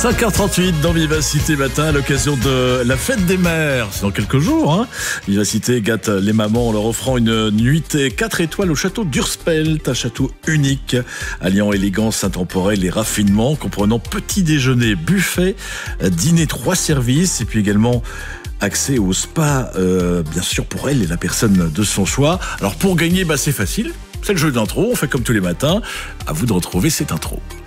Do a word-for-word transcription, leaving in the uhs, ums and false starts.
cinq heures trente-huit dans Vivacité Matin à l'occasion de la fête des mères. C'est dans quelques jours. Hein. Vivacité gâte les mamans en leur offrant une nuitée quatre étoiles au château d'Urspelt, un château unique alliant élégance intemporelle et raffinement, comprenant petit déjeuner, buffet, dîner trois services et puis également accès au spa, euh, bien sûr pour elle et la personne de son choix. Alors pour gagner, bah, c'est facile, c'est le jeu d'intro, on fait comme tous les matins. À vous de retrouver cette intro.